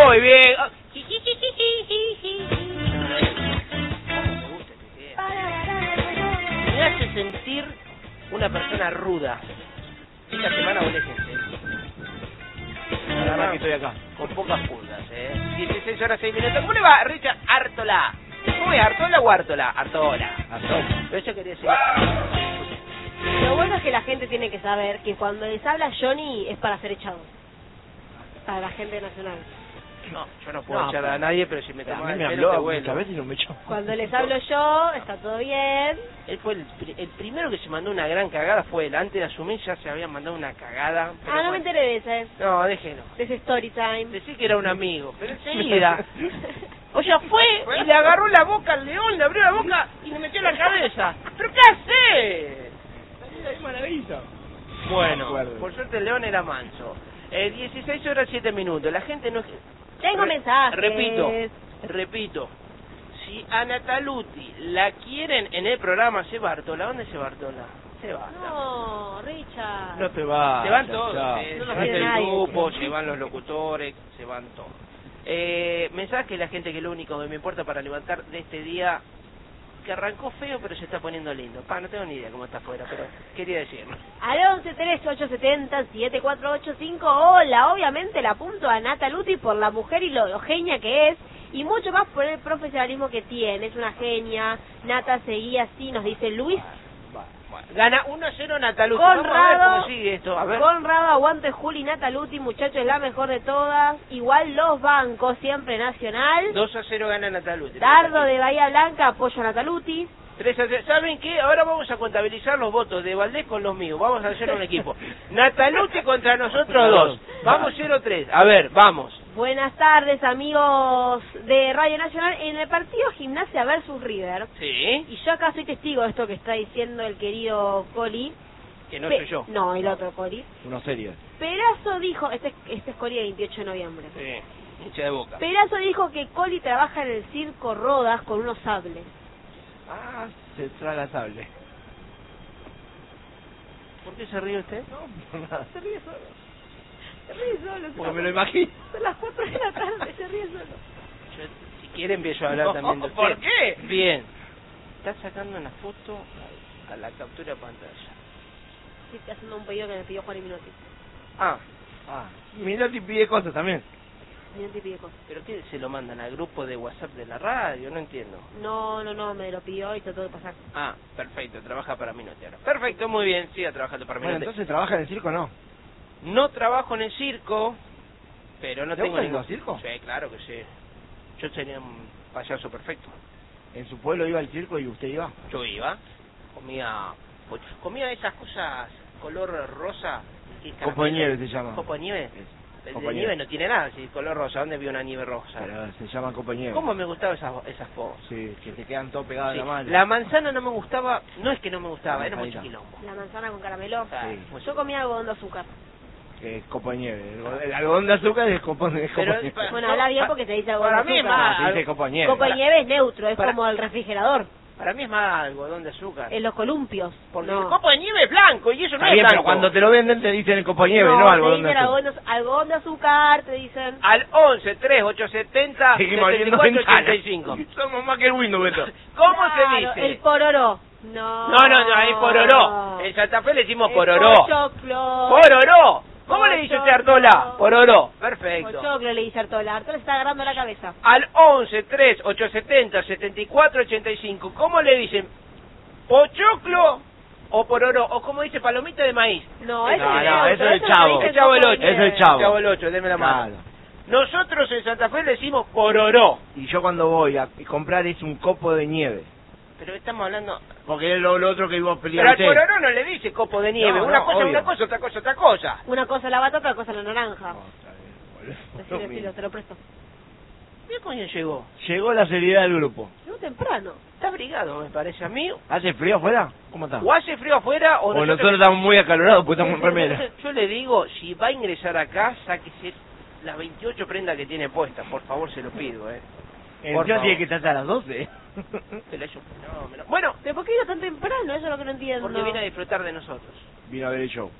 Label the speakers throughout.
Speaker 1: Muy bien. ¿Cómo me gusta este tema? Me hace sentir una persona ruda. Esta semana volé gente.
Speaker 2: Ahora que estoy acá.
Speaker 1: Con pocas pulgas, 16 horas 6 minutos. ¿Cómo le va, Richard Artola? ¿Cómo es, Artola o Artola? Artola. Pero eso quería decir.
Speaker 3: Lo bueno es que la gente tiene que saber que cuando les habla Johnny es para ser echado. Para la gente nacional.
Speaker 1: No, yo no puedo echar a nadie, pero si me
Speaker 2: A
Speaker 1: tomas
Speaker 2: mí
Speaker 1: el
Speaker 2: me
Speaker 1: pelo te
Speaker 2: habló
Speaker 1: vuelo.
Speaker 2: muchas veces y no me echó.
Speaker 3: Cuando les hablo yo, está todo bien.
Speaker 1: Él fue el primero que se mandó una gran cagada, fue él. Antes de asumir ya se habían mandado una cagada. Pero
Speaker 3: No me
Speaker 1: bueno.
Speaker 3: enteré de ese.
Speaker 1: No, déjelo.
Speaker 3: De ese story time.
Speaker 1: Decí que era un amigo, pero enseguida. O sea, fue y le agarró la boca al león, le abrió la boca y le metió la cabeza. ¿Pero qué hace?
Speaker 2: Maravilla.
Speaker 1: Bueno,
Speaker 2: acuerdo.
Speaker 1: por suerte el león era manso. 16 horas 7 minutos. La gente no...
Speaker 3: Tengo mensajes.
Speaker 1: Repito. Si a Nataluti la quieren en el programa, se Bartola. ¿Dónde se Bartola? Se va.
Speaker 3: No, Richard.
Speaker 2: No te va.
Speaker 1: Se van todos,
Speaker 3: No
Speaker 1: se
Speaker 3: nos
Speaker 1: van
Speaker 3: quiere
Speaker 1: el
Speaker 3: nadie.
Speaker 1: grupo, se van los locutores, se van todos. Mensaje a la gente que es lo único que me importa para levantar de este día que arrancó feo pero se está poniendo lindo. No tengo ni idea cómo está afuera, pero quería decirlo.
Speaker 3: Al 11-3870-7485. Hola, obviamente la apunto a Nataluti por la mujer y lo genia que es. Y mucho más por el profesionalismo que tiene. Es una genia. Nata seguía así, nos dice Luis.
Speaker 1: Gana 1-0 Nataluti. Vamos a ver
Speaker 3: Conrado,
Speaker 1: cómo sigue esto. A ver.
Speaker 3: Conrado, aguante Juli, Nataluti, muchachos, es la mejor de todas. Igual los bancos, siempre Nacional.
Speaker 1: 2-0 gana Nataluti.
Speaker 3: Dardo de Bahía Blanca, apoyo a Nataluti.
Speaker 1: 3-0. ¿Saben qué? Ahora vamos a contabilizar los votos de Valdés con los míos. Vamos a hacer un equipo. Nataluti contra nosotros dos. Vamos 0-3. A ver, vamos.
Speaker 3: Buenas tardes, amigos de Radio Nacional. En el partido Gimnasia versus River.
Speaker 1: Sí.
Speaker 3: Y yo acá soy testigo de esto que está diciendo el querido Coli.
Speaker 1: Que no soy yo.
Speaker 3: No, el otro Coli.
Speaker 2: Uno serio.
Speaker 3: Perazo dijo, este es Coli del 28 de noviembre.
Speaker 1: Sí. Hincha de Boca.
Speaker 3: Perazo dijo que Coli trabaja en el circo Rodas con unos sables.
Speaker 2: Ah, se traga sable.
Speaker 1: ¿Por qué se ríe usted?
Speaker 2: No, nada.
Speaker 3: Se ríe solo. Se ríe solo.
Speaker 2: Porque me lo imagino.
Speaker 3: Son las 4 de la tarde, se ríe solo.
Speaker 1: Yo, si quiere empiezo a hablar
Speaker 2: No,
Speaker 1: también de usted.
Speaker 2: ¿por qué?
Speaker 1: Bien. Está sacando una foto a la captura de pantalla.
Speaker 3: Sí, estoy haciendo un pedido que me pidió Juan y Minotti.
Speaker 2: Ah, Minotti pide cosas también.
Speaker 3: Minotti pide cosas.
Speaker 1: ¿Pero qué se lo mandan al grupo de WhatsApp de la radio? No entiendo.
Speaker 3: No, me lo pidió y trató de pasar.
Speaker 1: Ah, perfecto, trabaja para Minotti ahora. Perfecto, muy bien, siga trabajando para
Speaker 2: Bueno,
Speaker 1: Minotti.
Speaker 2: entonces trabaja en el circo, ¿no?
Speaker 1: No trabajo en el circo, pero no
Speaker 2: ¿Te
Speaker 1: tengo
Speaker 2: gusta ir
Speaker 1: ningún...
Speaker 2: al circo?
Speaker 1: Sí, claro que sí. Yo sería un payaso perfecto.
Speaker 2: En su pueblo iba al circo y usted iba.
Speaker 1: Yo iba, comía esas cosas color rosa.
Speaker 2: Copo de nieve se llama.
Speaker 1: ¿Copo de nieve?
Speaker 2: Es
Speaker 1: El
Speaker 2: copo
Speaker 1: de
Speaker 2: de
Speaker 1: nieve no tiene nada, si color rosa. ¿Dónde vio una nieve rosa?
Speaker 2: Pero se llama copo de nieve.
Speaker 1: ¿Cómo me gustaban esas cosas?
Speaker 2: Sí, que te quedan todo pegado
Speaker 1: Sí.
Speaker 2: a la mano.
Speaker 1: La manzana no me gustaba, no es que no me gustaba,
Speaker 2: La
Speaker 1: era mucho
Speaker 2: manzanita.
Speaker 1: quilombo.
Speaker 3: La manzana con caramelo.
Speaker 1: Sí.
Speaker 3: Yo comía algodón de azúcar.
Speaker 2: Que es copo de nieve. El algodón de azúcar es copo de
Speaker 1: Pero-
Speaker 2: nieve.
Speaker 3: Bueno, habla bien porque se dice algodón
Speaker 1: para
Speaker 3: de
Speaker 1: mí es
Speaker 3: azúcar.
Speaker 1: más-
Speaker 2: Se dice copo de nieve.
Speaker 3: Copo de nieve es neutro, es
Speaker 1: Para-
Speaker 3: como el refrigerador.
Speaker 1: Para mí es más algodón de azúcar.
Speaker 3: En los columpios.
Speaker 1: Porque
Speaker 3: no.
Speaker 1: el copo de nieve es blanco y eso no
Speaker 2: Está
Speaker 1: es
Speaker 2: bien,
Speaker 1: blanco.
Speaker 2: pero cuando te lo venden te dicen el copo de nieve, no,
Speaker 3: te
Speaker 2: algodón de
Speaker 3: dicen
Speaker 2: azúcar.
Speaker 3: algodón de azúcar, te dicen.
Speaker 1: Al 11 3 870
Speaker 2: Seguimos viendo
Speaker 1: 74 85.
Speaker 2: Somos más que el Windows, Beto.
Speaker 1: ¿Cómo
Speaker 3: Claro,
Speaker 1: se dice?
Speaker 3: el pororó. No,
Speaker 1: No, ahí pororó. En Santa Fe le decimos
Speaker 3: El
Speaker 1: pororó.
Speaker 3: pochoclo.
Speaker 1: ¡Pororó! ¿Cómo le dice usted a
Speaker 3: Pochoclo.
Speaker 1: Artola? Pororó. Perfecto.
Speaker 3: Pochoclo le dice Artola. Artola se está agarrando la cabeza.
Speaker 1: Al 11 3 870 74 85. ¿Cómo le dicen? ¿Pochoclo o pororó? O como dice palomita de maíz.
Speaker 3: No,
Speaker 1: No,
Speaker 3: eso
Speaker 1: no,
Speaker 3: es neutro,
Speaker 2: eso es el
Speaker 3: no
Speaker 2: chavo.
Speaker 3: dice
Speaker 1: El chavo del
Speaker 3: copo de
Speaker 1: 8.
Speaker 2: Eso es el
Speaker 3: nieve.
Speaker 2: chavo.
Speaker 1: Chavo el 8, deme la mano.
Speaker 2: Claro.
Speaker 1: Nosotros en Santa Fe le decimos pororó.
Speaker 2: Y yo cuando voy a comprar es un copo de nieve.
Speaker 1: Pero estamos hablando...
Speaker 2: Porque es lo otro que iba a
Speaker 1: Pero
Speaker 2: pelear
Speaker 1: al
Speaker 2: usted.
Speaker 1: pororó no le dice copo de nieve.
Speaker 2: No,
Speaker 1: una
Speaker 2: no,
Speaker 1: cosa es
Speaker 2: obvio.
Speaker 1: una cosa, otra cosa otra cosa.
Speaker 3: Una cosa la batata, otra cosa la naranja.
Speaker 2: No, está bien,
Speaker 3: Decilo,
Speaker 2: boludo.
Speaker 3: decilo, te lo presto.
Speaker 1: ¿Qué coño llegó?
Speaker 2: Llegó la seriedad del grupo.
Speaker 3: Llegó temprano.
Speaker 1: Está abrigado, me parece a mí.
Speaker 2: ¿Hace frío afuera? ¿Cómo está?
Speaker 1: O hace frío afuera o
Speaker 2: O nosotros estamos muy acalorados porque estamos en remera.
Speaker 1: Yo le digo, si va a ingresar acá, sáquese las 28 prendas que tiene puestas. Por favor, se lo pido, Por
Speaker 2: Encima
Speaker 1: favor.
Speaker 2: tiene que estar a las 12.
Speaker 1: Pero es un fenómeno. Bueno,
Speaker 3: ¿Pero por qué iba tan temprano? Eso es lo que no entiendo.
Speaker 1: porque viene a disfrutar de nosotros.
Speaker 2: Vino a ver el show.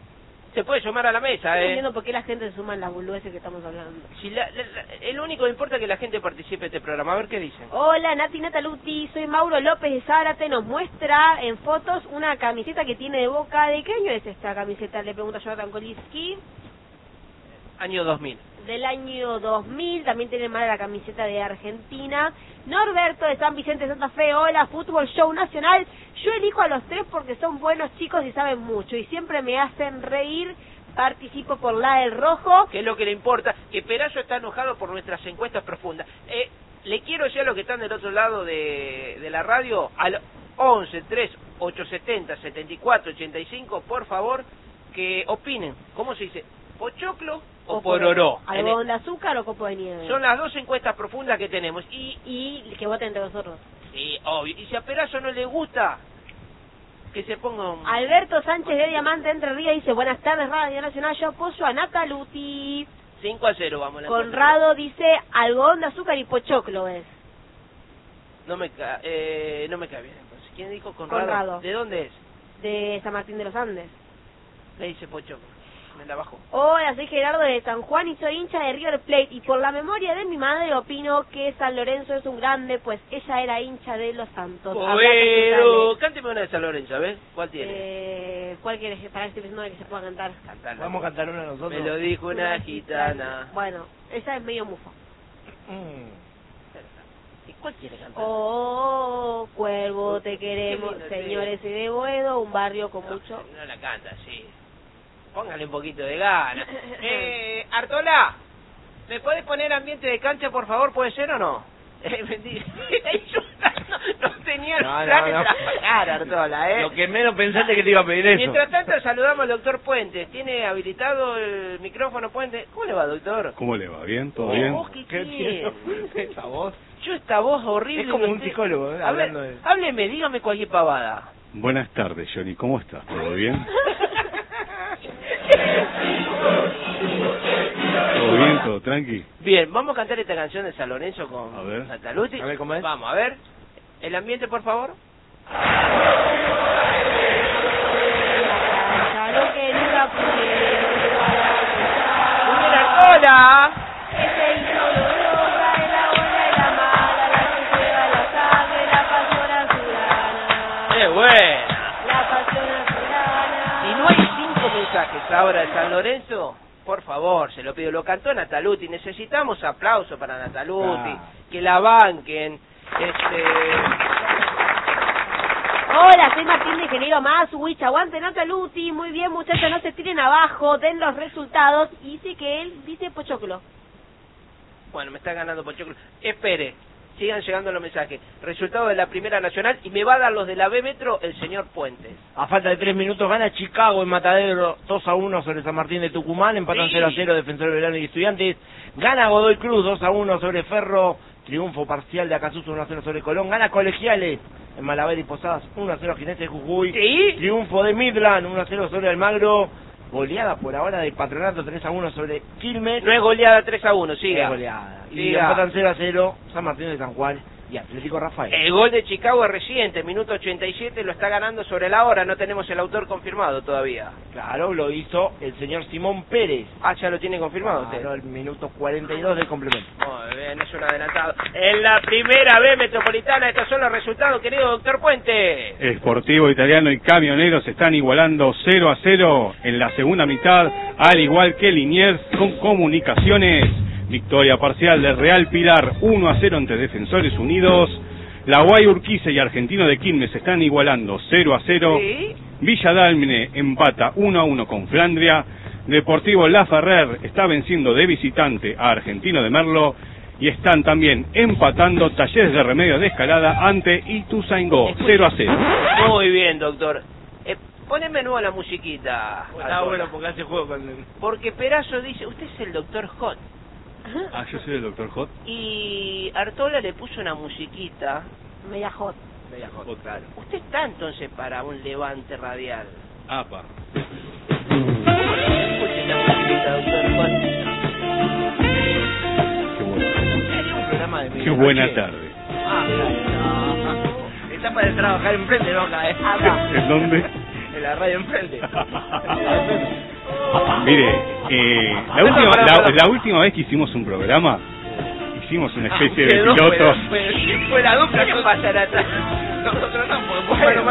Speaker 1: Se puede sumar a la mesa,
Speaker 3: No entiendo por qué la gente se suma en las boludeces que estamos hablando.
Speaker 1: Si el único que importa es que la gente participe de este programa. A ver qué dicen.
Speaker 3: Hola, Nati Nataluti, soy Mauro López de Zárate. Nos muestra en fotos una camiseta que tiene de Boca. ¿De qué año es esta camiseta? Le pregunta Jonathan Koliski.
Speaker 1: Año 2000.
Speaker 3: Del año 2000, también tiene más la camiseta de Argentina. Norberto de San Vicente de Santa Fe, hola, Fútbol Show Nacional. Yo elijo a los tres porque son buenos chicos y saben mucho y siempre me hacen reír. Participo por la del rojo.
Speaker 1: Que es lo que le importa, que Perazo está enojado por nuestras encuestas profundas. Le quiero decir a los que están del otro lado de la radio, al 11 3 870 74 85, por favor, que opinen. ¿Cómo se dice? ¿Pochoclo o pororó?
Speaker 3: ¿Algodón de azúcar o copo de nieve?
Speaker 1: Son las dos encuestas profundas que tenemos. Y
Speaker 3: que voten entre nosotros.
Speaker 1: Obvio. Y si a Perazo no le gusta, que se ponga un...
Speaker 3: Alberto Sánchez de Diamante Entre Ríos dice, buenas tardes Radio Nacional, yo apoyo a Nataluti.
Speaker 1: 5-0 vamos.
Speaker 3: Conrado dice, algodón de azúcar y pochoclo es.
Speaker 1: No me cae bien. Entonces, ¿quién dijo Conrado?
Speaker 3: Conrado.
Speaker 1: ¿De dónde es?
Speaker 3: De San Martín de los Andes.
Speaker 1: Le dice pochoclo. Me la bajo.
Speaker 3: Hola, soy Gerardo de San Juan y soy hincha de River Plate. Y por la memoria de mi madre opino que San Lorenzo es un grande, pues ella era hincha de los Santos.
Speaker 1: Pero, cánteme una de San Lorenzo, ¿ves? ¿Cuál tiene?
Speaker 3: ¿Cuál quieres? Para este pensando de que se pueda cantar.
Speaker 1: Cantarla.
Speaker 2: Vamos a cantar una nosotros.
Speaker 1: Me lo dijo una gitana.
Speaker 3: Bueno, esa es medio mufa.
Speaker 1: ¿Y cuál quiere cantar?
Speaker 3: Oh, cuervo, te queremos,
Speaker 1: lindo,
Speaker 3: señores de Boedo, un barrio con mucho...
Speaker 1: No la canta, sí. Póngale un poquito de gana. Artola, ¿me podés poner ambiente de cancha, por favor? ¿Puede ser o no? No tenía el plan de trabajar, Artola,
Speaker 2: Lo que menos pensaste que te iba a pedir eso.
Speaker 1: Mientras tanto, saludamos al doctor Puentes. ¿Tiene habilitado el micrófono, Puentes? ¿Cómo le va, doctor?
Speaker 4: ¿Cómo le va? ¿Bien? ¿Todo bien?
Speaker 1: ¿Qué bien?
Speaker 2: Esa voz.
Speaker 1: Yo esta voz horrible...
Speaker 2: Es como un psicólogo, hablando de...
Speaker 1: Hábleme, dígame cualquier pavada.
Speaker 4: Buenas tardes, Johnny. ¿Cómo estás? ¿Todo bien? ¿Todo bien? ¿Todo tranqui?
Speaker 1: Bien, vamos a cantar esta canción de San Lorenzo con Nataluti.
Speaker 2: A ver cómo es.
Speaker 1: Vamos, a ver. El ambiente, por favor.
Speaker 3: Lo que nunca
Speaker 1: ¡Muy bien, Artola!
Speaker 3: Ese hizo dolorosa de la buena y la mala, la que lleva la sangre, la pasión azulana.
Speaker 1: ¡Qué buena!
Speaker 3: La pasión azulana.
Speaker 1: Si no hay 5 mensajes ahora de San Lorenzo, por favor, se lo pido. Lo cantó Nataluti. Necesitamos aplauso para Nataluti. Que la banquen.
Speaker 3: Hola, soy Martín de Ingeniero Maswich, aguante Nataluti, muy bien muchachos, no se tiren abajo, den los resultados, y dice que él dice pochoclo.
Speaker 1: Bueno, me está ganando Pochoclo. Espere, sigan llegando los mensajes. Resultado de la Primera Nacional, y me va a dar los de la B Metro el señor Puentes.
Speaker 2: A falta de 3 minutos gana Chicago en Matadero 2-1 sobre San Martín de Tucumán, empatan 0-0 Defensor Belgrano y Estudiantes, gana Godoy Cruz 2-1 sobre Ferro, triunfo parcial de Acasuso 1-0 sobre Colón, gana Colegiales en Malaver y Posadas 1-0 Ginés de Jujuy, triunfo de Midland 1-0 sobre Almagro, goleada por ahora de Patronato 3-1 sobre Quilmes.
Speaker 1: No es goleada 3-1, siga.
Speaker 2: Es goleada. Y empatan 0-0 San Martín de San Juan y Atlético Rafael.
Speaker 1: El gol de Chicago es reciente, minuto 87, lo está ganando sobre la hora, no tenemos el autor confirmado todavía.
Speaker 2: Claro, lo hizo el señor Simón Pérez.
Speaker 1: Ah, ya lo tiene confirmado usted.
Speaker 2: Claro, el minuto 42 del complemento.
Speaker 1: Muy bien, es un adelantado. En la Primera B Metropolitana, estos son los resultados, querido doctor Puente.
Speaker 4: Sportivo Italiano y Camioneros están igualando 0-0 en la segunda mitad, al igual que Liniers con Comunicaciones. Victoria parcial de Real Pilar 1-0 ante Defensores Unidos. La Guay Urquiza y Argentino de Quilmes están igualando 0-0.
Speaker 1: ¿Sí?
Speaker 4: Villa Dálmine empata 1-1 con Flandria. Deportivo La Ferrer está venciendo de visitante a Argentino de Merlo. Y están también empatando Talleres de Remedios de Escalada ante Ituzaingó 0-0.
Speaker 1: Muy bien, doctor. Poneme nueva la musiquita.
Speaker 2: Está bueno porque hace juego con el...
Speaker 1: Porque Perazo dice, usted es el doctor Hot.
Speaker 4: Ah, yo soy el doctor Hot.
Speaker 1: Y Artola le puso una musiquita.
Speaker 3: Media hot.
Speaker 1: Media hot, claro. Usted está entonces para un levante radial.
Speaker 4: Apa.
Speaker 1: Escuche la musiquita, doctor Hot.
Speaker 4: Qué buena tarde.
Speaker 2: Está para trabajar enfrente, ¿no? Acá,
Speaker 3: Acá.
Speaker 4: ¿En dónde?
Speaker 2: En la radio enfrente.
Speaker 4: Mire, la última vez que hicimos un programa, hicimos una especie de piloto.
Speaker 1: Fue la dupla que pasará atrás. Nosotros no podemos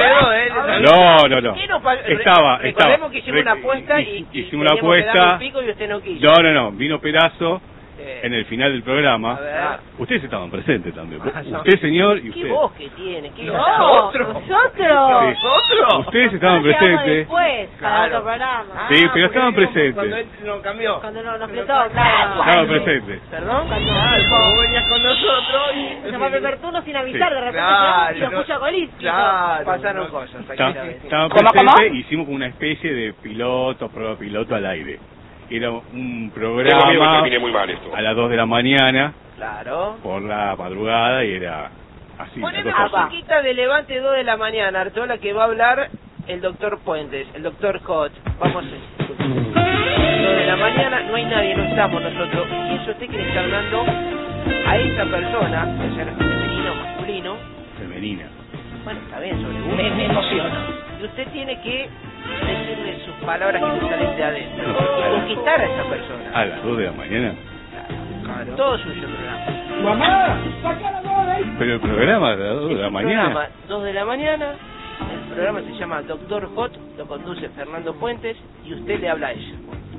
Speaker 4: No. Estaba.
Speaker 1: Recordemos que hicimos una apuesta y
Speaker 4: hicimos una apuesta.
Speaker 1: Un pico y usted no quiso.
Speaker 4: No. Vino Perazo en el final del programa. Ustedes estaban presentes también. Usted, señor, y usted.
Speaker 1: ¿Qué voz que tiene? ¿Qué
Speaker 3: nosotros?
Speaker 4: Ustedes estaban presentes.
Speaker 3: Después, para otro programa.
Speaker 4: Sí, pero estaban presentes.
Speaker 2: Cuando él no cambió.
Speaker 3: Cuando nos prestó, claro.
Speaker 4: Estaban presentes.
Speaker 1: ¿Perdón?
Speaker 2: Cuando venías con nosotros y...
Speaker 3: Se fue a primer turno sin avisar, de repente
Speaker 2: Claro,
Speaker 3: y lo escucho a Colín.
Speaker 2: Claro.
Speaker 1: Pasaron cosas.
Speaker 4: Estaban presentes, hicimos como una especie de prueba piloto al aire. Era un programa a las 2 de la mañana,
Speaker 1: claro,
Speaker 4: por la madrugada, y era así.
Speaker 1: Poneme una musiquita de Levante 2 de la mañana, Artola, que va a hablar el doctor Puentes, el doctor Koch. Vamos a 2 de la mañana, no hay nadie, no estamos nosotros. ¿Quién es usted que le está hablando a esa persona, puede ser femenino o masculino?
Speaker 4: Femenina.
Speaker 1: Bueno, está bien, sobre gusto. Me emociona. Y usted tiene que decirle sus palabras que le salen de adentro y conquistar a esa persona.
Speaker 4: ¿A las 2 de la mañana?
Speaker 1: Claro. Todo suyo el programa.
Speaker 2: ¡Mamá! ¡Saca la 2 de ahí!
Speaker 4: Pero el programa a las 2 de la mañana.
Speaker 1: Programa 2 de la mañana. El programa se llama Doctor Hot, lo conduce Fernando Puentes y usted le habla a ella.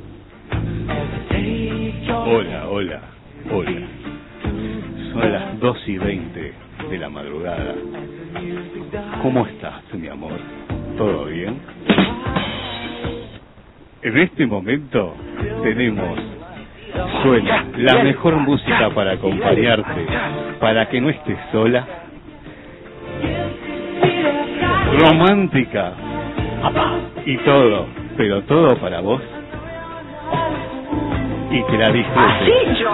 Speaker 4: Hola. Son las 2:20 de la madrugada. ¿Cómo estás, mi amor? ¿Todo bien? En este momento suena la mejor música para acompañarte, para que no estés sola, romántica, y todo, pero todo para vos, y que la disfrutes.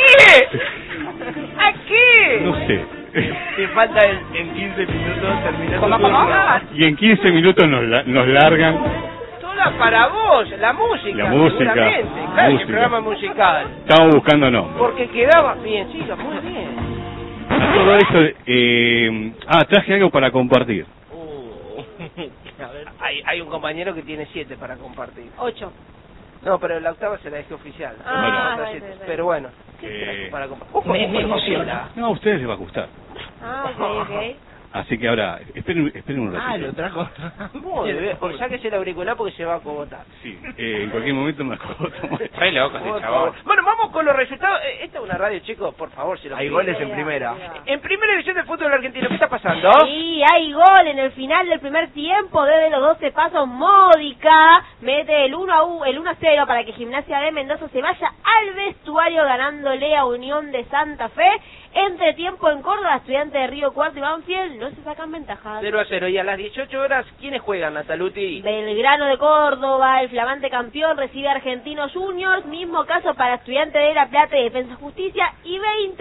Speaker 1: ¿A qué?
Speaker 4: No sé.
Speaker 2: Te falta en 15 minutos terminar.
Speaker 4: Y en 15 minutos nos largan.
Speaker 1: Toda para vos, la música. Seguramente. Claro, el programa musical.
Speaker 4: Estamos buscando nombres.
Speaker 1: Porque quedaba bien, chicos, muy bien.
Speaker 4: A todo esto, traje algo para compartir.
Speaker 1: A ver, hay un compañero que tiene 7 para compartir.
Speaker 3: 8.
Speaker 1: No, pero la octava se la dejé oficial. Pero bueno, ¿qué trajo para compartir? Me emociona.
Speaker 4: No, a ustedes les va a gustar.
Speaker 3: Ok.
Speaker 4: Así que ahora, esperen un ratito.
Speaker 2: Lo trajo.
Speaker 1: Muy bien, sáquese el auricular porque se va a acogotar.
Speaker 4: Sí, en cualquier momento me acogoto.
Speaker 1: Ay, loco, chabón. Bueno, vamos con los resultados. Esta es una radio, chicos, por favor, si lo
Speaker 2: Hay
Speaker 1: piden.
Speaker 2: goles en primera.
Speaker 1: En primera división del fútbol argentino, ¿qué está pasando?
Speaker 3: Sí, hay gol en el final del primer tiempo. Desde los 12 pasos, Módica mete el 1-0 para que Gimnasia de Mendoza se vaya al vestuario ganándole a Unión de Santa Fe. Entre tiempo en Córdoba, Estudiantes de Río Cuarto y Banfield no se sacan ventajas.
Speaker 1: 0-0. Y a las 18 horas, ¿quiénes juegan, Nataluti?
Speaker 3: Belgrano de Córdoba, el flamante campeón, recibe a Argentinos Juniors. Mismo caso para Estudiantes de La Plata y Defensa y Justicia. Y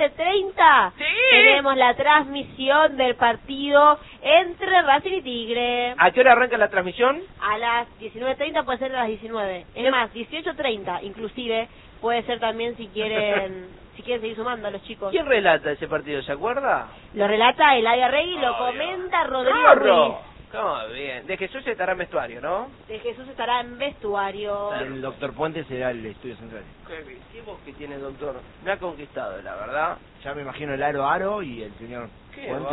Speaker 3: 20:30 tenemos la transmisión del partido entre Racing y Tigre.
Speaker 1: ¿A qué hora arranca la transmisión?
Speaker 3: A las 19:30, puede ser a las 19. Es más, 18:30 inclusive. Puede ser también si quieren seguir sumando a los chicos.
Speaker 1: ¿Quién relata ese partido, se acuerda?
Speaker 3: Lo relata Eladia Rey y lo comenta Rodrigo Ruiz.
Speaker 1: ¿Cómo bien? De Jesús estará en vestuario, ¿no?
Speaker 3: De Jesús estará en vestuario.
Speaker 2: El doctor Puente será el estudio central.
Speaker 1: Qué voz que tiene, doctor. Me ha conquistado, la verdad.
Speaker 2: Ya me imagino el aro y el señor Puente.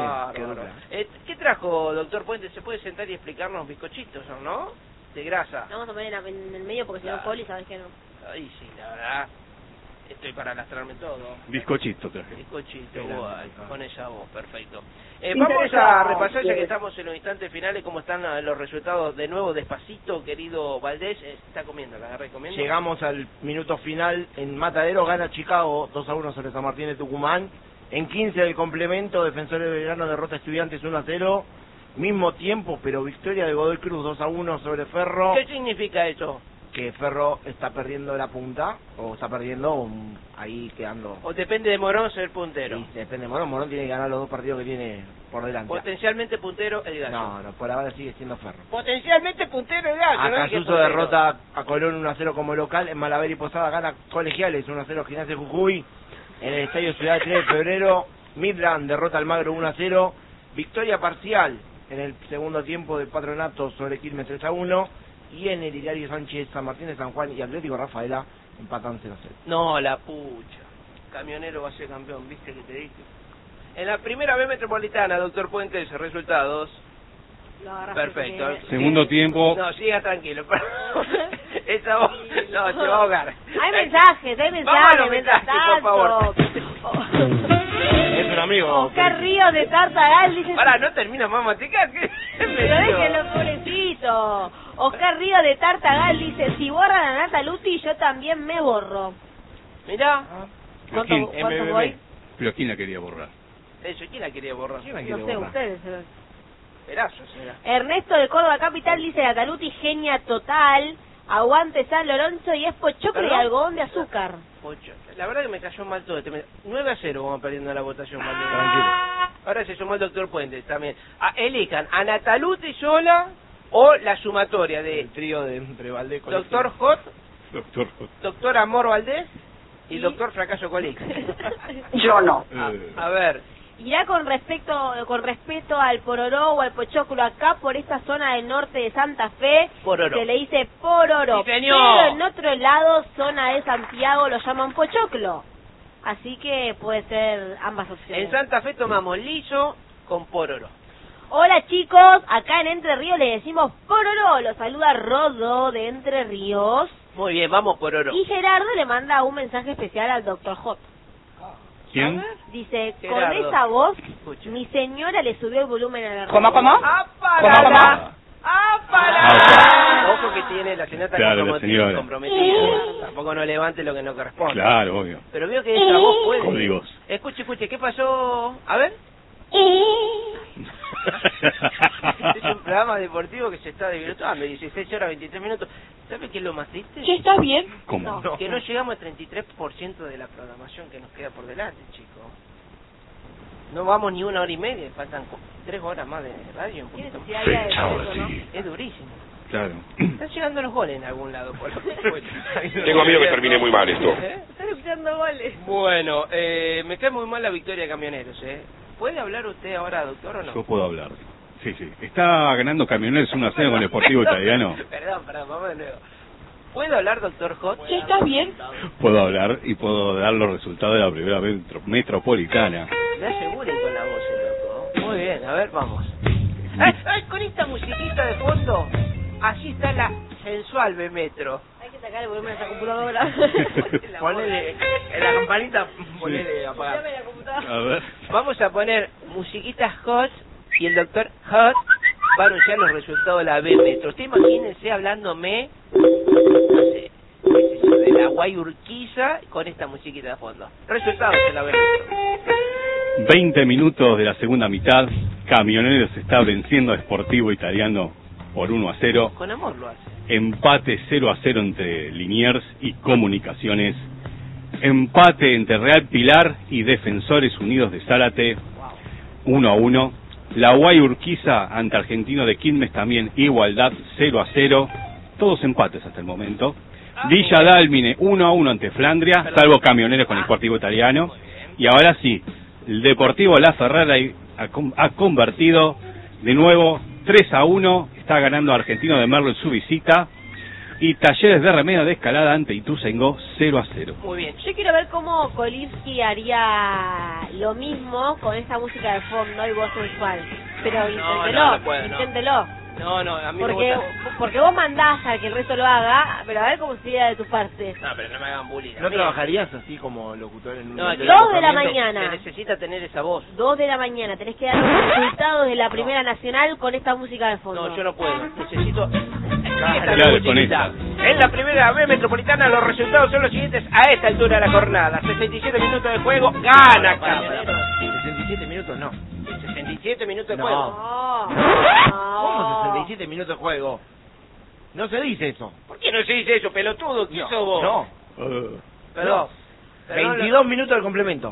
Speaker 1: ¿Qué trajo, doctor Puente? ¿Se puede sentar y explicarnos bizcochitos, no? De grasa.
Speaker 3: No, vamos a poner en el medio porque si no, Poli, sabes que no.
Speaker 1: Ay, sí, la verdad. Estoy para lastrarme todo.
Speaker 4: Bizcochito traje.
Speaker 1: Bizcochito, guay, con esa voz, perfecto. Vamos a repasar, ya que estamos en los instantes finales, cómo están los resultados de nuevo, despacito, querido Valdés. Está comiendo, la agarré comiendo.
Speaker 2: Llegamos al minuto final en Matadero, gana Chicago 2-1 sobre San Martín de Tucumán. En 15 del complemento, Defensores de Belgrano derrota a Estudiantes 1-0. Mismo tiempo, pero victoria de Godoy Cruz 2-1 sobre Ferro.
Speaker 1: ¿Qué significa eso?
Speaker 2: Que Ferro está perdiendo la punta, o está perdiendo ahí quedando.
Speaker 1: O depende de Morón ser puntero.
Speaker 2: Sí, depende de Morón. Morón tiene que ganar los 2 partidos que tiene por delante.
Speaker 1: Potencialmente puntero el Gallo.
Speaker 2: No, por ahora sigue siendo Ferro.
Speaker 1: Potencialmente puntero el Gallo.
Speaker 2: Acasuso derrota a Colón 1-0 como local. En Malaver y Posada gana Colegiales 1-0 Gimnasia de Jujuy. En el Estadio Ciudad 3 de febrero, Midland derrota al Magro 1-0. Victoria parcial en el segundo tiempo del Patronato sobre Quilmes 3-1. Y en el Hilario Sánchez, San Martín de San Juan y Atlético Rafaela empatan 0-0.
Speaker 1: No, la pucha. Camionero va a ser campeón, ¿viste que te dije? En la primera B metropolitana, doctor Puentes, resultados.
Speaker 3: Lo agarraste
Speaker 1: Perfecto.
Speaker 3: porque-
Speaker 4: Segundo tiempo.
Speaker 1: No, siga tranquilo. Esa voz, no, se va a ahogar.
Speaker 3: Hay mensajes,
Speaker 1: Vamos a los mensajes, por favor.
Speaker 2: Es un amigo.
Speaker 3: Oscar Ríos de Tartagal dice...
Speaker 1: Pará, no termina más matica.
Speaker 3: Pero déjenlo, pobrecito. Oscar Ríos de Tartagal dice, si borran a Nataluti, yo también me borro.
Speaker 1: Mirá.
Speaker 4: ¿Pero quién?
Speaker 3: ¿Cuántos voy?
Speaker 4: ¿Pero quién la quería borrar?
Speaker 1: Eso, ¿quién la quería borrar?
Speaker 2: ¿Quién la
Speaker 3: No
Speaker 2: quiere
Speaker 3: sé,
Speaker 2: borrar?
Speaker 3: ustedes.
Speaker 1: Pedazos era.
Speaker 3: Ernesto de Córdoba Capital dice, Nataluti genia total, aguante San Lorenzo y es pochoclo y
Speaker 1: ¿Perdón?
Speaker 3: algodón de azúcar.
Speaker 1: Pocho. La verdad que me cayó mal todo. 9-0 vamos perdiendo la votación.
Speaker 2: Tranquilo.
Speaker 1: Ahora se sumó el doctor Puentes también. Elijan a Nataluti sola o la sumatoria
Speaker 2: El
Speaker 1: de
Speaker 2: trío de entre Valdés con
Speaker 1: doctor Hot,
Speaker 4: Doctor.
Speaker 1: doctor Amor Valdés y
Speaker 3: ¿Y?
Speaker 1: doctor Fracaso Colic.
Speaker 5: Yo no.
Speaker 1: A ver,
Speaker 3: Irá con respeto al pororó o al pochoclo acá por esta zona del norte de Santa Fe.
Speaker 1: Pororó.
Speaker 3: Se le dice pororó.
Speaker 1: Sí, señor.
Speaker 3: Pero en otro lado, zona de Santiago, lo llaman pochoclo. Así que puede ser ambas opciones.
Speaker 1: en Santa Fe tomamos liso con pororo.
Speaker 3: Hola chicos, acá en Entre Ríos le decimos pororó. Lo saluda Rodo de Entre Ríos.
Speaker 1: Muy bien, vamos pororo.
Speaker 3: Y Gerardo le manda un mensaje especial al Dr. Hot.
Speaker 4: ¿Quién?
Speaker 3: Dice,
Speaker 1: Gerardo.
Speaker 3: con esa voz,
Speaker 1: Escucha.
Speaker 3: mi señora le subió el volumen a la radio.
Speaker 5: ¿Cómo?
Speaker 1: ¡Apalala! ¡Apalala!
Speaker 4: Ah,
Speaker 1: Ojo que tiene la señora
Speaker 4: Claro, la
Speaker 1: comprometida.
Speaker 4: señora.
Speaker 1: comprometida. Tampoco no levante lo que no corresponde.
Speaker 4: Claro, obvio.
Speaker 1: Pero veo que esa voz puede.
Speaker 4: Códigos.
Speaker 1: Escuche, ¿qué pasó? A ver. Este es un programa deportivo que se está divirtiendo. 16 horas 23 minutos. ¿Sabe qué es lo más triste?
Speaker 5: ¿Está bien?
Speaker 4: ¿Cómo?
Speaker 1: Que no llegamos al 33% de la programación que nos queda por delante, chicos. No vamos ni 1 hora y media, faltan 3 horas más de radio. Un
Speaker 3: ¿Qué
Speaker 1: poquito más.
Speaker 3: necesidad había de eso, no?
Speaker 1: Es durísimo.
Speaker 4: Claro.
Speaker 1: Están llegando los goles en algún lado, por lo que
Speaker 6: Tengo miedo que termine muy mal esto.
Speaker 1: ¿Eh?
Speaker 3: Están escuchando goles.
Speaker 1: Bueno, me cae muy mal la victoria de Camioneros, ¿eh? ¿Puede hablar usted ahora, doctor, o no?
Speaker 4: Yo puedo hablar. Sí, sí. Está ganando Camioneros 1-0 con el Deportivo Italiano.
Speaker 1: Perdón, vamos de nuevo. ¿Puede hablar, doctor Hot?
Speaker 5: ¿Está bien?
Speaker 4: Puedo hablar y puedo dar los resultados de la primera metropolitana.
Speaker 1: Me aseguren con la voz, loco. Muy bien, a ver, vamos. ¡Ay, con esta musiquita de fondo! Así está la sensual B-Metro.
Speaker 3: Hay que sacar el volumen de esa computadora.
Speaker 2: Ponele en la campanita, ponele apagar.
Speaker 3: Dame la computadora.
Speaker 4: A ver.
Speaker 1: Vamos a poner musiquitas hot y el doctor Hot va a anunciar los resultados de la B-Metro. Usted imagínense hablándome, no sé, qué sé yo, de la Guayurquiza con esta musiquita de fondo. Resultados de la B-Metro.
Speaker 4: 20 minutos de la segunda mitad. Camioneros está venciendo a Sportivo Italiano por 1-0.
Speaker 1: Con amor lo hace.
Speaker 4: Empate 0-0 entre Liniers y Comunicaciones. Empate entre Real Pilar y Defensores Unidos de Zárate. 1-1. La Guay Urquiza ante Argentino de Quilmes también igualdad 0-0. Todos empates hasta el momento. Villa Dálmine 1-1 ante Flandria, salvo Camioneros con el Sportivo Italiano. Y ahora sí, el Deportivo La Ferrara ha convertido de nuevo 3-1. Está ganando Argentino de Merlo en su visita. Y Talleres de Remedio de Escalada ante Ituzaingó 0-0.
Speaker 1: Muy bien.
Speaker 3: Yo quiero ver cómo Kolivsky haría lo mismo con esa música de fondo y voz sensual. Pero inténtelo,
Speaker 1: no puedo, no.
Speaker 3: inténtelo.
Speaker 1: No, a mí
Speaker 3: Porque,
Speaker 1: me gusta.
Speaker 3: porque vos mandás a que el resto lo haga, pero a ver cómo sería de tu parte.
Speaker 1: No, pero no me hagan bullying.
Speaker 2: ¿No trabajarías así como locutor en un
Speaker 1: No,
Speaker 2: hotel
Speaker 3: 2 de la
Speaker 2: alojamiento?
Speaker 3: mañana.
Speaker 1: Se necesita tener esa voz.
Speaker 3: 2 de la mañana, tenés que dar los resultados de la Primera Nacional con esta música de fondo.
Speaker 1: No, yo no puedo. Necesito
Speaker 4: Claro,
Speaker 1: musiquita.
Speaker 4: con esta.
Speaker 1: En la primera B metropolitana los resultados son los siguientes a esta altura de la jornada. 67 minutos de juego, gana Camioneros.
Speaker 2: 67 minutos no.
Speaker 1: 67 minutos de
Speaker 2: No.
Speaker 1: juego.
Speaker 2: ¿Cómo 67 minutos de juego? No se dice eso.
Speaker 1: ¿Por qué no se dice eso, pelotudo? ¿Qué sos vos?
Speaker 2: No.
Speaker 1: Perdón. Perdón,
Speaker 2: 22 minutos del complemento.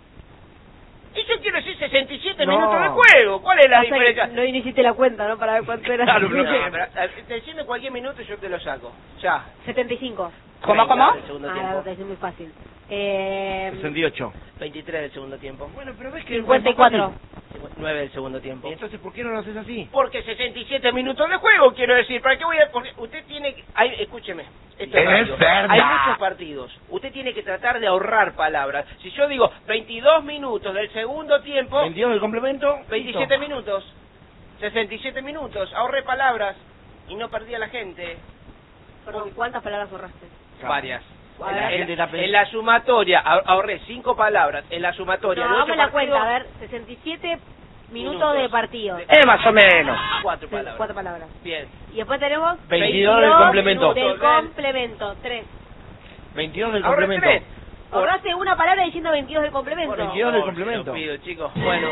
Speaker 1: Y yo quiero decir 67
Speaker 2: No.
Speaker 1: minutos de juego. ¿Cuál es la
Speaker 3: Pasa que
Speaker 1: diferencia?
Speaker 3: no hiciste la cuenta, ¿no? Para ver cuánto era.
Speaker 2: Claro,
Speaker 1: No,
Speaker 2: pero-
Speaker 1: decime cualquier minuto y yo te lo saco. Ya.
Speaker 3: 75.
Speaker 5: ¿Cómo?
Speaker 1: 30 del segundo
Speaker 3: Ah,
Speaker 1: tiempo.
Speaker 3: la es muy fácil.
Speaker 2: 68.
Speaker 1: 23 del segundo tiempo.
Speaker 2: Bueno, pero ves que...
Speaker 3: 54.
Speaker 1: 9 del segundo tiempo.
Speaker 2: ¿Y entonces por qué no lo haces así?
Speaker 1: Porque 67 minutos de juego, quiero decir. ¿Para qué voy a...? Porque usted tiene que... escúcheme. Esto es radio.
Speaker 2: verdad.
Speaker 1: Hay muchos partidos. Usted tiene que tratar de ahorrar palabras. Si yo digo 22 minutos del segundo tiempo...
Speaker 2: 22 del complemento.
Speaker 1: 27 minutos. 67 minutos. Ahorré palabras. Y no perdí a la gente.
Speaker 3: Perdón, ¿cuántas palabras ahorraste?
Speaker 1: Varias.
Speaker 3: A ver.
Speaker 1: En la sumatoria, ahorré 5 palabras. En la sumatoria...
Speaker 3: No,
Speaker 1: de
Speaker 3: hagamos
Speaker 1: 8
Speaker 3: la cuenta,
Speaker 1: partidos,
Speaker 3: a ver, 67 minutos de partido.
Speaker 2: Más o menos.
Speaker 1: 4 palabras.
Speaker 3: 4 palabras.
Speaker 1: Bien.
Speaker 3: Y después tenemos
Speaker 2: 22 del complemento.
Speaker 3: Del complemento, 3.
Speaker 2: 22 del
Speaker 1: Ahorré
Speaker 2: complemento.
Speaker 1: 3.
Speaker 3: Ahorraste una palabra diciendo 22 del complemento.
Speaker 2: 22 del complemento.
Speaker 1: Lo pido, chicos. Bueno.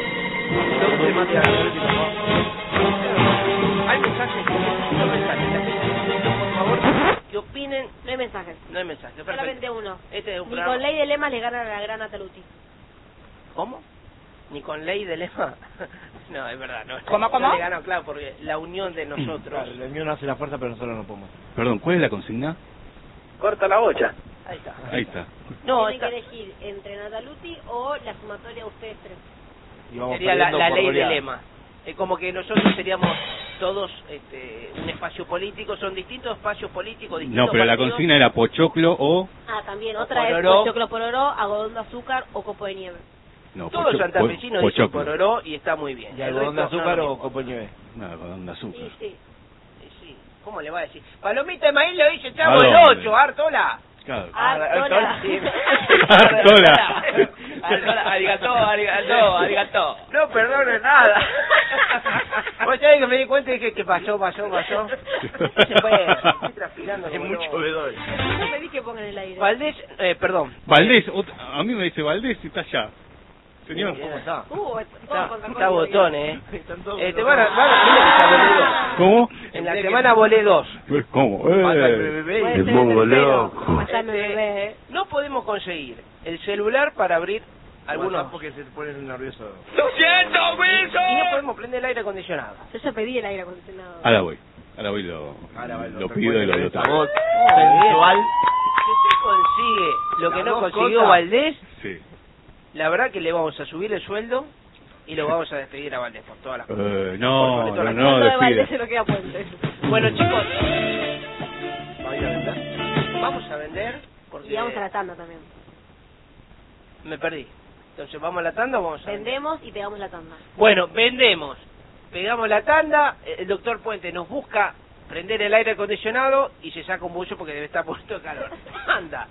Speaker 1: Hay mensajes. No mensajes. Por favor, que opinen.
Speaker 3: No hay mensajes.
Speaker 1: No hay mensajes.
Speaker 3: Solamente
Speaker 1: Perfecto.
Speaker 3: uno.
Speaker 1: Este es un
Speaker 3: Ni
Speaker 1: programa.
Speaker 3: con ley de lemas le gana a la gran Ataluti.
Speaker 1: ¿Cómo? Ni con ley de lema. No, es verdad. No,
Speaker 2: ¿Cómo?
Speaker 1: No le ganó, claro, porque la unión de nosotros.
Speaker 2: Claro, la unión hace la fuerza, pero nosotros no podemos.
Speaker 4: Perdón, ¿cuál es la consigna?
Speaker 1: Corta la bocha. Ahí está.
Speaker 4: Ahí está.
Speaker 1: No,
Speaker 3: Tienen
Speaker 1: esta
Speaker 3: que elegir entre Nataluti o la sumatoria de ustedes tres.
Speaker 2: Y vamos
Speaker 1: sería la
Speaker 2: perdiendo por
Speaker 1: ley de
Speaker 2: goleada.
Speaker 1: lema. Es como que nosotros seríamos todos un espacio político, son distintos espacios políticos, distintos
Speaker 4: No, pero la
Speaker 1: partidos.
Speaker 4: consigna era pochoclo o...
Speaker 3: Ah, también,
Speaker 1: O
Speaker 3: otra es
Speaker 1: pororó.
Speaker 3: pochoclo pororó, algodón de azúcar o copo de nieve.
Speaker 4: No,
Speaker 1: Todos santafesinos dicen
Speaker 4: pochoclo.
Speaker 1: pororó y está muy bien.
Speaker 2: ¿Y
Speaker 1: El
Speaker 2: algodón de
Speaker 1: resto,
Speaker 2: azúcar
Speaker 1: no,
Speaker 2: o
Speaker 1: no
Speaker 2: copo de nieve?
Speaker 4: No, algodón de azúcar.
Speaker 3: Sí.
Speaker 1: Sí, ¿cómo le va a decir? Palomita de maíz lo dice chavo
Speaker 4: ¿A
Speaker 1: el
Speaker 4: dónde?
Speaker 1: 8, Artola.
Speaker 4: Claro.
Speaker 3: Artola.
Speaker 4: Artola.
Speaker 1: Arigató. No perdone nada. Vos sabés que me di cuenta y dije que pasó. No se puede. Estoy transpirando
Speaker 2: Es
Speaker 1: como
Speaker 2: mucho
Speaker 1: loco.
Speaker 2: bedol.
Speaker 3: Yo pedí que pongan el aire.
Speaker 1: Valdés, perdón.
Speaker 4: Valdés, a mí me dice Valdés y está allá. Señor.
Speaker 2: ¿Cómo está?
Speaker 1: Está botón,
Speaker 2: Están todos
Speaker 1: mira que ya volé 2.
Speaker 4: ¿Cómo?
Speaker 1: En la semana volé 2.
Speaker 4: ¿Cómo?
Speaker 2: Pasa el bebé
Speaker 3: Puede
Speaker 2: y
Speaker 3: ser
Speaker 2: pongo
Speaker 3: el tercero.
Speaker 2: loco.
Speaker 3: Pasame, bebé.
Speaker 1: No podemos conseguir el celular para abrir algunos.
Speaker 2: Porque se ponen nerviosos.
Speaker 1: Y no podemos prender el aire acondicionado.
Speaker 3: Yo ya pedí el aire acondicionado.
Speaker 4: Ahora voy, lo pido y lo
Speaker 2: Esa
Speaker 4: traigo.
Speaker 2: voz sensual.
Speaker 1: Si usted consigue lo que
Speaker 2: La
Speaker 1: no
Speaker 2: voz
Speaker 1: consiguió
Speaker 2: corta.
Speaker 1: Valdés,
Speaker 4: Sí.
Speaker 1: la verdad que le vamos a subir el sueldo y lo vamos a despedir a Valdés por todas las cosas.
Speaker 4: No,
Speaker 1: Por sobre
Speaker 3: Lo de Valdés
Speaker 4: despide.
Speaker 3: se lo queda puente.
Speaker 1: Bueno, chicos, vamos a vender porque
Speaker 3: Y vamos a la tanda también.
Speaker 1: me perdí. Entonces, ¿vamos a la tanda o vamos a vender?
Speaker 3: Vendemos y pegamos la tanda.
Speaker 1: Bueno, vendemos. Pegamos la tanda, el doctor Puente nos busca prender el aire acondicionado y se saca un bullo porque debe estar puesto de calor. Anda.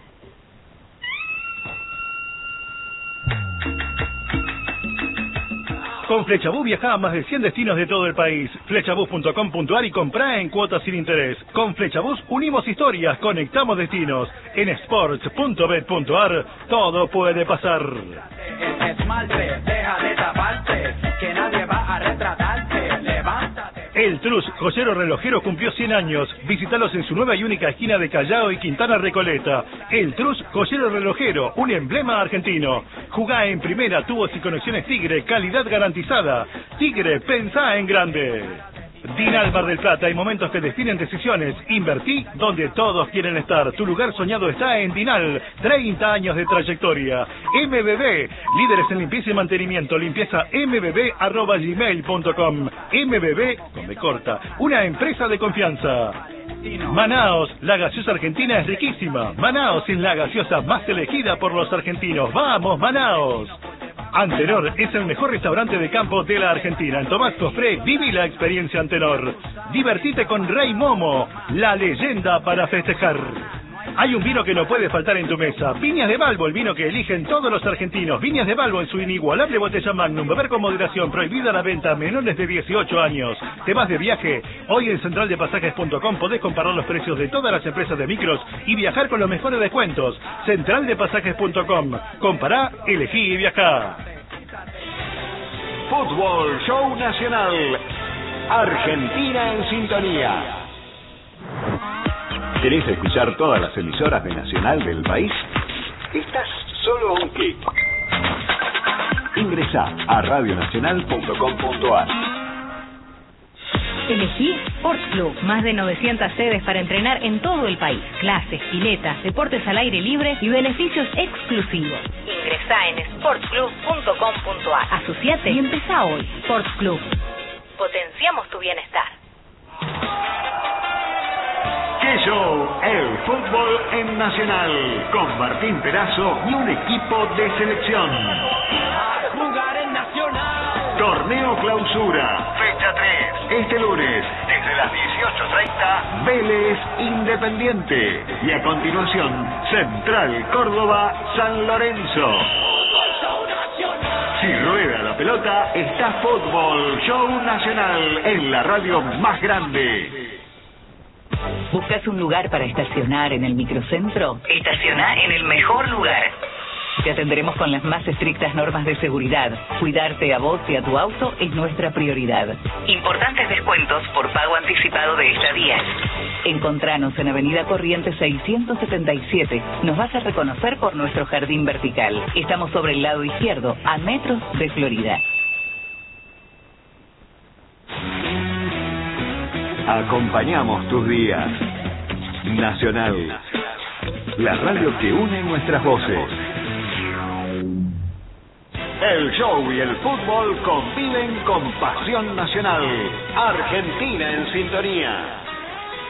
Speaker 5: Con Flechabús viaja a más de 100 destinos de todo el país. Flechabús.com.ar y comprá en cuotas sin interés. Con Flechabús unimos historias, conectamos destinos. En sports.bet.ar todo puede pasar.
Speaker 7: El esmalte, deja de taparte, que nadie va a retratarte, levántate.
Speaker 5: El Trus, joyero relojero, cumplió 100 años. Visítalos en su nueva y única esquina de Callao y Quintana Recoleta. El Trus, joyero relojero, un emblema argentino. Jugá en primera, tubos y conexiones Tigre, calidad garantizada. Tigre, pensá en grande. Dinal Mar del Plata, hay momentos que definen decisiones. Invertí donde todos quieren estar. Tu lugar soñado está en Dinal. 30 años de trayectoria. MBB, líderes en limpieza y mantenimiento. Limpieza mbb@gmail.com. MBB, con B corta, una empresa de confianza. Manaos, la gaseosa argentina es riquísima. Manaos es la gaseosa más elegida por los argentinos. ¡Vamos, Manaos! Antenor es el mejor restaurante de campo de la Argentina. En Tomás Cofré, viví la experiencia Antenor. Divertite con Rey Momo, la leyenda para festejar. Hay un vino que no puede faltar en tu mesa. Viñas de Balbo, el vino que eligen todos los argentinos. Viñas de Balbo en su inigualable botella Magnum. Beber con moderación. Prohibida la venta a menores de 18 años. ¿Te vas de viaje? Hoy en centraldepasajes.com podés comparar los precios de todas las empresas de micros y viajar con los mejores descuentos. Centraldepasajes.com. Compará, elegí y viajá.
Speaker 8: Fútbol Show Nacional. Argentina en sintonía. ¿Querés escuchar todas las emisoras de Nacional del país? Estás solo a un clic. Ingresá a radionacional.com.ar.
Speaker 9: Elegí Sports Club, más de 900 sedes para entrenar en todo el país. Clases, piletas, deportes al aire libre y beneficios exclusivos. Ingresá Ingresá en sportclub.com.ar.
Speaker 10: Asociate y empezá hoy. Sports Club.
Speaker 9: Potenciamos tu bienestar.
Speaker 8: ¡Qué show! El fútbol en Nacional, con Martín Perazo y un equipo de selección.
Speaker 7: Jugar en Nacional.
Speaker 8: Torneo Clausura, fecha 3, este lunes, desde las 18:30, Vélez Independiente. Y a continuación, Central Córdoba, San Lorenzo. Si rueda la pelota, está Fútbol Show Nacional en la radio más grande.
Speaker 11: ¿Buscas un lugar para estacionar en el microcentro? Estaciona en el mejor lugar. Te atenderemos con las más estrictas normas de seguridad. Cuidarte a vos y a tu auto es nuestra prioridad. Importantes descuentos por pago anticipado de estadías. Encontranos en Avenida Corrientes 677. Nos vas a reconocer por nuestro jardín vertical. Estamos sobre el lado izquierdo, a metros de Florida.
Speaker 8: Acompañamos tus días. Nacional, la radio que une nuestras voces. El show y el fútbol conviven con pasión nacional. Argentina en sintonía.